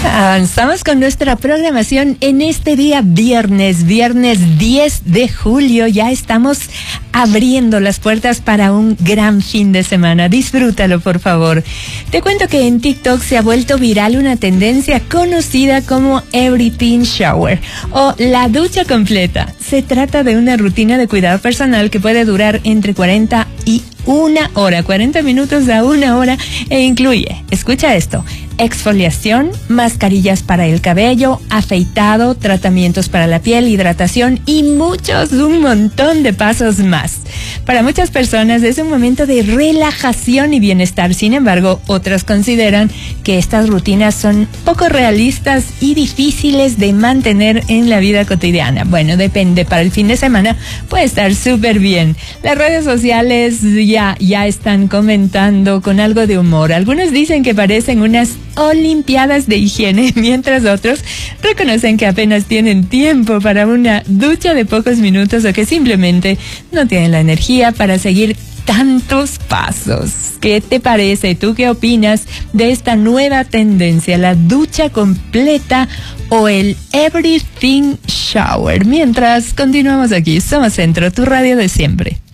Avanzamos con nuestra programación en este día viernes 10 de julio. Ya estamos abriendo las puertas para un gran fin de semana. Disfrútalo, por favor. Te cuento que en TikTok se ha vuelto viral una tendencia conocida como Everything Shower o la ducha completa. Se trata de una rutina de cuidado personal que puede durar entre 40 y 1 hora, 40 minutos a 1 hora, e incluye, escucha esto, exfoliación, mascarillas para el cabello, afeitado, tratamientos para la piel, hidratación y un montón de pasos más. Para muchas personas es un momento de relajación y bienestar. Sin embargo, otras consideran que estas rutinas son poco realistas y difíciles de mantener en la vida cotidiana. Bueno, depende. Para el fin de semana puede estar súper bien. Las redes sociales ya están comentando con algo de humor. Algunos dicen que parecen unas olimpiadas de higiene, mientras otros reconocen que apenas tienen tiempo para una ducha de pocos minutos o que simplemente no tienen la energía para seguir tantos pasos. ¿Qué te parece? ¿Tú qué opinas de esta nueva tendencia, la ducha completa o el Everything Shower? Mientras continuamos aquí, Somos Centro, tu radio de siempre.